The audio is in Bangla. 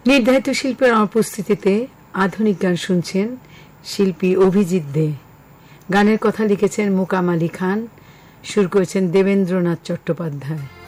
নির্ধারিত শিল্পের অনুপস্থিতিতে আধুনিক গান শুনছেন শিল্পী অভিজিৎ দে। গানের কথা লিখেছেন মোকাম আলী খান, সুর করেছেন দেবেন্দ্রনাথ চট্টোপাধ্যায়।